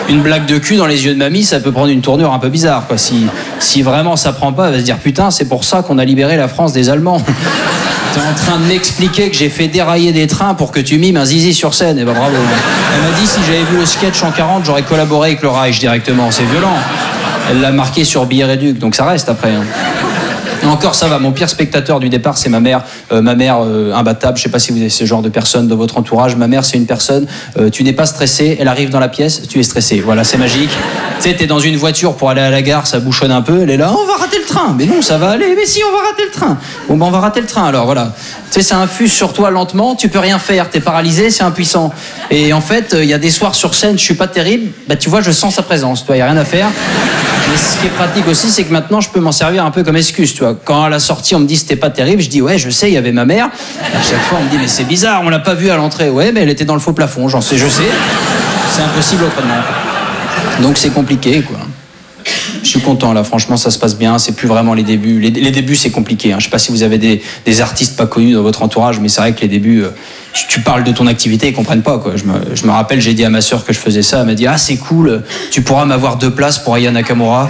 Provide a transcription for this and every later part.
une blague de cul dans les yeux de mamie, ça peut prendre une tournure un peu bizarre, quoi. Si vraiment ça prend pas, elle va se dire putain, c'est pour ça qu'on a libéré la France des Allemands. T'es en train de m'expliquer que j'ai fait dérailler des trains pour que tu mimes un zizi sur scène. Et ben bravo. Elle m'a dit si j'avais vu le sketch en 40, j'aurais collaboré avec le Reich directement. C'est violent. Elle l'a marqué sur billet réduc, donc ça reste après. Hein. Et encore ça va, mon pire spectateur du départ c'est ma mère imbattable, je sais pas si vous avez ce genre de personne dans votre entourage. Ma mère c'est une personne, tu n'es pas stressé, elle arrive dans la pièce, tu es stressé, voilà c'est magique. Tu sais t'es dans une voiture pour aller à la gare, ça bouchonne un peu, elle est là, on va rater le train, mais non ça va aller, mais si on va rater le train, bon ben on va rater le train alors voilà. Tu sais ça infuse sur toi lentement, tu peux rien faire, t'es paralysé, c'est impuissant. Et en fait il y a des soirs sur scène, je suis pas terrible, bah tu vois je sens sa présence, tu vois, y a rien à faire. Mais ce qui est pratique aussi, c'est que maintenant, je peux m'en servir un peu comme excuse, tu vois. Quand à la sortie, on me dit c'était pas terrible, je dis ouais, je sais, il y avait ma mère. À chaque fois, on me dit mais c'est bizarre, on l'a pas vue à l'entrée. Ouais, mais elle était dans le faux plafond, je sais. C'est impossible autrement. Donc c'est compliqué, quoi. Je suis content, là, franchement, ça se passe bien. C'est plus vraiment les débuts. Les débuts, c'est compliqué. Hein. Je sais pas si vous avez des artistes pas connus dans votre entourage, mais c'est vrai que les débuts, tu parles de ton activité, ils comprennent pas, quoi. Je me rappelle, j'ai dit à ma sœur que je faisais ça. Elle m'a dit ah, c'est cool, tu pourras m'avoir 2 places pour Aya Nakamura.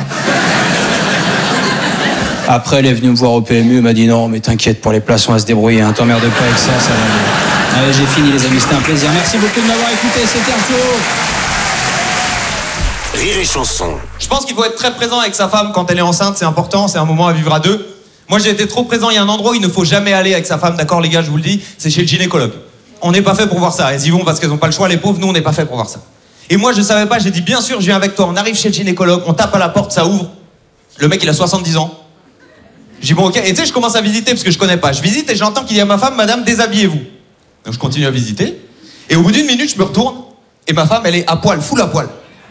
Après, elle est venue me voir au PMU, elle m'a dit non, mais t'inquiète, pour les places, on va se débrouiller. Hein. T'emmerdes pas avec ça va. Allez, j'ai fini, les amis, c'était un plaisir. Merci beaucoup de m'avoir écouté, c'était Arturo. Rire et chanson. Je pense qu'il faut être très présent avec sa femme quand elle est enceinte, c'est important, c'est un moment à vivre à deux. Moi j'ai été trop présent, il y a un endroit où il ne faut jamais aller avec sa femme, d'accord les gars, je vous le dis, c'est chez le gynécologue. On n'est pas fait pour voir ça, elles y vont parce qu'elles n'ont pas le choix, les pauvres, nous on n'est pas fait pour voir ça. Et moi je savais pas, j'ai dit bien sûr je viens avec toi, on arrive chez le gynécologue, on tape à la porte, ça ouvre. Le mec il a 70 ans. Je dis bon ok, et tu sais je commence à visiter parce que je connais pas. Je visite et j'entends qu'il y a ma femme, madame, déshabillez-vous. Donc je continue à visiter, et au bout d'1 minute je me retourne, et ma femme elle est à poil, full à poil.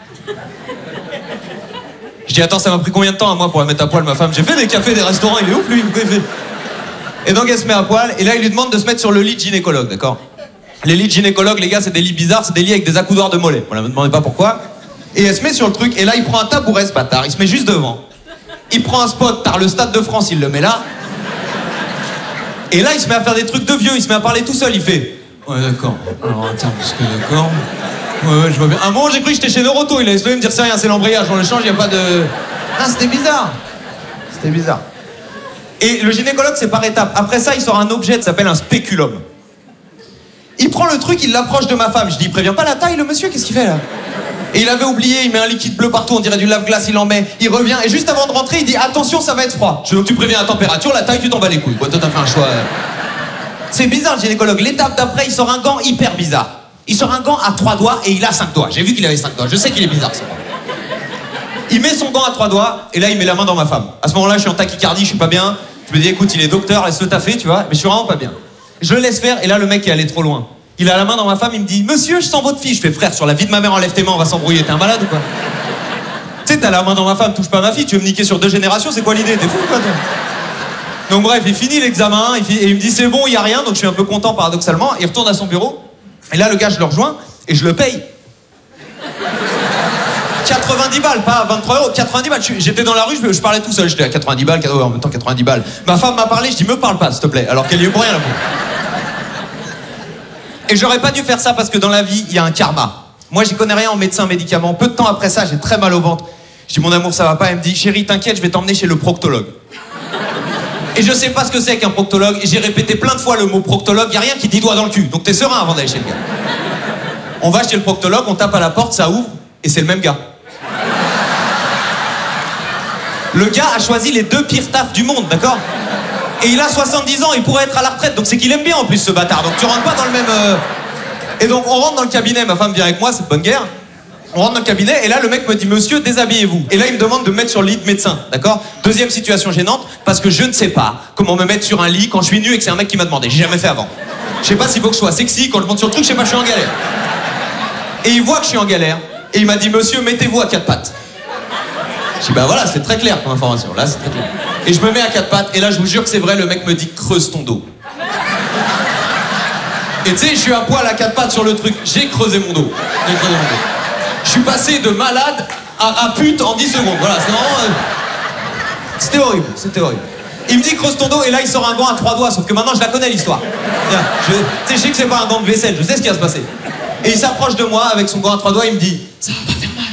Je dis attends, ça m'a pris combien de temps à moi pour la mettre à poil ma femme? J'ai fait des cafés, des restaurants, il est ouf lui. Et donc elle se met à poil et là il lui demande de se mettre sur le lit de gynécologue, d'accord? Les lits de gynécologue, les gars, c'est des lits bizarres, c'est des lits avec des accoudoirs de mollets. Voilà, me demandez pas pourquoi. Et elle se met sur le truc et là il prend un tabouret ce bâtard, il se met juste devant. Il prend un spot, t'as le Stade de France, il le met là. Et là il se met à faire des trucs de vieux, il se met à parler tout seul, il fait ouais d'accord, alors attends, parce que d'accord. Ouais, je vois bien. Un moment, j'ai cru que j'étais chez Neuroto. Il a essayé de me dire c'est rien, c'est l'embrayage, on le change, il n'y a pas de. Ah, c'était bizarre. C'était bizarre. Et le gynécologue, c'est par étapes. Après ça, il sort un objet qui s'appelle un spéculum. Il prend le truc, il l'approche de ma femme. Je dis, il prévient pas la taille, le monsieur, qu'est-ce qu'il fait là? Et il avait oublié, il met un liquide bleu partout, on dirait du lave-glace, il en met, il revient, et juste avant de rentrer, il dit attention, ça va être froid. Je dis, donc tu préviens la température, la taille, tu t'en bats les couilles. Toi, t'as fait un choix. C'est bizarre, le gynécologue. L'étape d'après, il sort un gant hyper bizarre. Il sort un gant à 3 doigts et il a 5 doigts. J'ai vu qu'il avait 5 doigts. Je sais qu'il est bizarre, ça. Il met son gant à 3 doigts et là, il met la main dans ma femme. À ce moment-là, je suis en tachycardie, je suis pas bien. Je me dis, écoute, il est docteur, laisse-le taffer, tu vois. Mais je suis vraiment pas bien. Je le laisse faire et là, le mec est allé trop loin. Il a la main dans ma femme, il me dit, monsieur, je sens votre fille. Je fais, frère, sur la vie de ma mère, enlève tes mains, on va s'embrouiller. T'es un malade ou quoi? Tu sais, t'as la main dans ma femme, touche pas ma fille. Tu veux me niquer sur 2 générations, c'est quoi l'idée? T'es fou ou quoi, toi? Donc bref, il finit l'examen et il me dit, c'est bon, il y a rien. Donc je suis un peu content paradoxalement. Il retourne à son bureau. Et là, le gars, je le rejoins et je le paye. 90 balles, pas 23 euros, 90 balles. J'étais dans la rue, je parlais tout seul. J'étais à 90 balles, en même temps 90 balles. Ma femme m'a parlé, je dis, me parle pas, s'il te plaît. Alors qu'elle y est pour rien, là. Et j'aurais pas dû faire ça parce que dans la vie, il y a un karma. Moi, j'y connais rien en médecin, médicaments. Peu de temps après ça, j'ai très mal au ventre. Je dis, mon amour, ça va pas. Elle me dit, chérie, t'inquiète, je vais t'emmener chez le proctologue. Et je sais pas ce que c'est qu'un proctologue. Et j'ai répété plein de fois le mot proctologue. Y a rien qui dit doigt dans le cul. Donc t'es serein avant d'aller chez le gars. On va chez le proctologue, on tape à la porte, ça ouvre. Et c'est le même gars. Le gars a choisi les 2 pires tafs du monde, d'accord? Et il a 70 ans, il pourrait être à la retraite. Donc c'est qu'il aime bien en plus ce bâtard. Donc tu rentres pas dans le même... Et donc on rentre dans le cabinet, ma femme vient avec moi, c'est de bonne guerre. On rentre dans le cabinet et là le mec me dit monsieur déshabillez-vous. Et là il me demande de me mettre sur le lit de médecin, d'accord? Deuxième situation gênante, parce que je ne sais pas comment me mettre sur un lit quand je suis nu et que c'est un mec qui m'a demandé. J'ai jamais fait avant. Je sais pas s'il faut que je sois sexy, quand je monte sur le truc, je sais pas, je suis en galère. Et il voit que je suis en galère et il m'a dit monsieur mettez-vous à 4 pattes. Je dis bah voilà, c'est très clair comme information, là c'est très clair. Et je me mets à 4 pattes et là je vous jure que c'est vrai, le mec me dit creuse ton dos. Et tu sais, je suis à poil à 4 pattes sur le truc, j'ai creusé mon dos. Je suis passé de malade à pute en 10 secondes. Voilà, c'est vraiment... C'était horrible, c'était horrible. Il me dit creuse ton dos et là il sort un gant à 3 doigts, sauf que maintenant je la connais l'histoire. Je sais que c'est pas un gant de vaisselle, je sais ce qui va se passer. Et il s'approche de moi avec son gant à 3 doigts, il me dit ça va pas